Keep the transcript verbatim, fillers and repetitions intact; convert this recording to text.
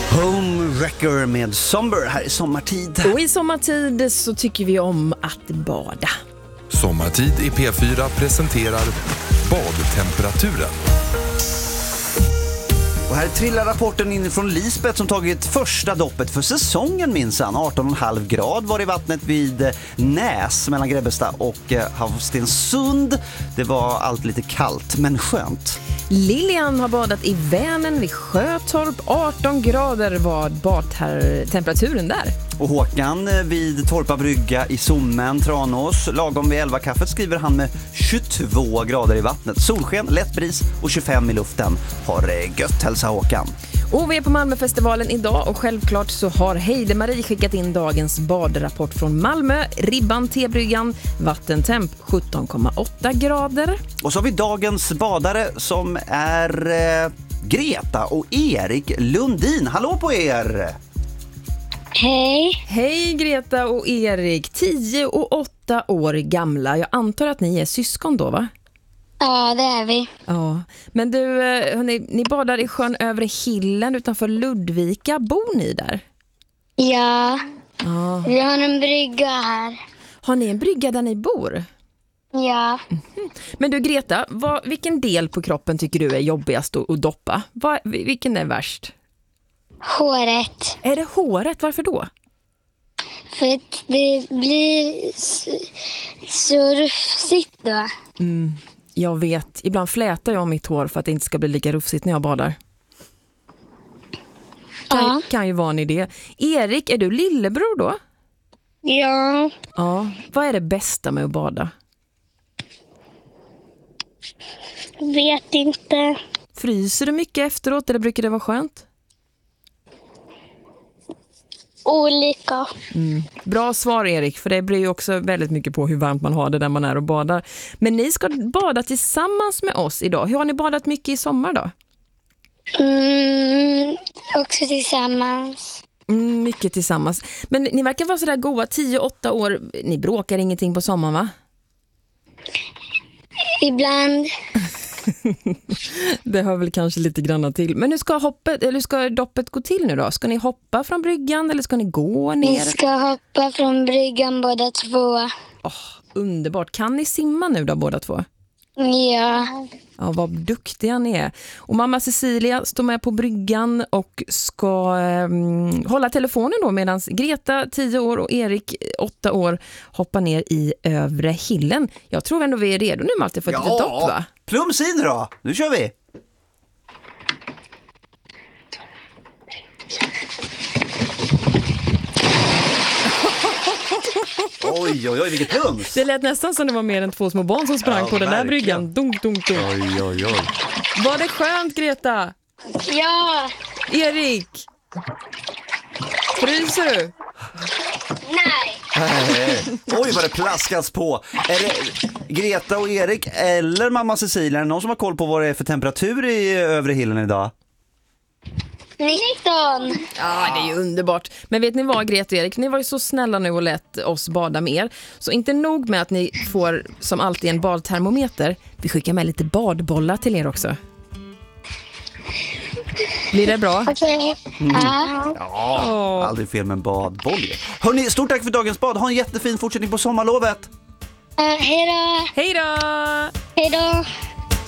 Homewrecker med Somber här i sommartid. Och i sommartid så tycker vi om att bada. Sommartid i P fyra presenterar badtemperaturen. Och här trillar rapporten in från Lisbeth som tagit första doppet för säsongen minsann. arton komma fem grad var i vattnet vid Näs mellan Grebbestad och Havstensund. Det var allt lite kallt men skönt. Lilian har badat i Vänern vid Sjötorp. arton grader var badtemperaturen där. Och Håkan vid Torpa brygga i Sommen, Tranås. Lagom vid elva kaffet skriver han med tjugotvå grader i vattnet. Solsken, lätt bris och tjugofem i luften. Har gött, hälsa Håkan. Och vi är på Malmöfestivalen idag och självklart så har Heide-Marie skickat in dagens badrapport från Malmö. Ribban, T-bryggan, vattentemp sjutton komma åtta grader. Och så har vi dagens badare som är eh, Greta och Erik Lundin. Hallå på er! Hej. Hej Greta och Erik, tio och åtta år gamla. Jag antar att ni är syskon då, va? Ja, det är vi. Ja, men du, hörni, ni badar i sjön Övre Hillen utanför Ludvika. Bor ni där? Ja, Ja. vi har en brygga här. Har ni en brygga där ni bor? Ja, Men du Greta, vad, vilken del på kroppen tycker du är jobbigast att, att doppa? Vad, vilken är värst? håret. Är det håret? Varför då? För att det blir så, så rufsigt då. Mm, jag vet. Ibland flätar jag mitt hår för att det inte ska bli lika rufsigt när jag badar. Kan, Ja. kan ju vara en idé. Erik, är du lillebror då? Ja, Ja. Vad är det bästa med att bada? vet inte. Fryser du mycket efteråt eller brukar det vara skönt? Olika. Bra svar Erik, för det blir ju också väldigt mycket på hur varmt man har det där man är och badar. Men ni ska bada tillsammans med oss idag. Hur har ni badat mycket i sommar då? Mm, också tillsammans. Mm, mycket tillsammans. Men ni verkar vara sådär goa, tio åtta år. Ni bråkar ingenting på sommaren, va? Ibland. Det hör väl kanske lite grann till. Men hur ska hoppet, eller hur ska doppet gå till nu då? Ska ni hoppa från bryggan eller ska ni gå ner? Vi ska hoppa från bryggan båda två. Åh, underbart. Kan ni simma nu då båda två? Ja, Ja, vad duktiga ni är. Och mamma Cecilia står med på bryggan och ska eh, hålla telefonen då medan Greta, tio år och Erik, åtta år, hoppar ner i Övre Hillen. Jag tror ändå vi är redo nu Malte för ett litet dopp, va? Plums in då. Nu kör vi. Oj, oj, oj, vilket plums. Det lät nästan som det var mer än två små barn som sprang Ja, på den där verkligen. bryggan. Dunk, dunk, dunk. Oj, oj, oj. Var det skönt, Greta? ja, Erik? Fryser du? nej. Eh, Oj, vad det plaskas på. Är det Greta och Erik eller mamma Cecilia? Är det någon som har koll på vad det är för temperatur i Övre Hillen idag? nitton. Ja, det är ju underbart. Men vet ni vad, Greta och Erik? Ni var ju så snälla nu och lät oss bada med er. Så inte nog med att ni får som alltid en badtermometer. Vi skickar med lite badbollar till er också. Blir det bra? Okej. Ja. Ja, aldrig fel med en badboll. Hörrni, stort tack för dagens bad. Ha en jättefin fortsättning på sommarlovet. Uh, hej då. Hej då! Hej då.